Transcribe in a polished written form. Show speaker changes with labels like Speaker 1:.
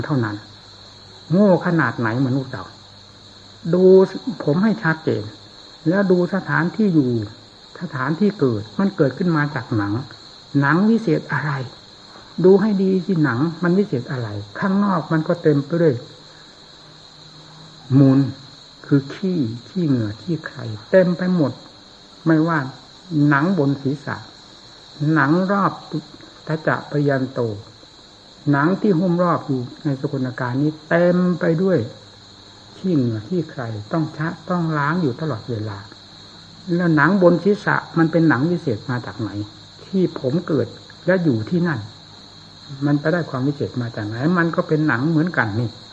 Speaker 1: เท่านั้นโง่ขนาดไหนมนุษย์เราดูผมให้ชัดเจนแล้วดูสถานที่อยู่สถานที่เกิดมันเกิดขึ้นมาจากหนังวิเศษอะไรดูให้ดีสิหนังมันวิเศษอะไรข้างนอกมันก็เต็มไปด้วยมูลคือขี้เหงื่อขี้ไข่เต็มไปหมดไม่ว่าหนังบนศีรษะหนังรอบตาจะปยันโตหนังที่หุ้มรอบอยู่ในสกุลอาการนี้เต็มไปด้วยขี้เหงื่อขี้ไข่ต้องล้างอยู่ตลอดเวลาแล้วหนังบนศีรษะมันเป็นหนังวิเศษมาจากไหนที่ผมเกิดและอยู่ที่นั่นมันไปได้ความวิเศษมาจากไหนมันก็เป็นหนังเหมือนกันนี่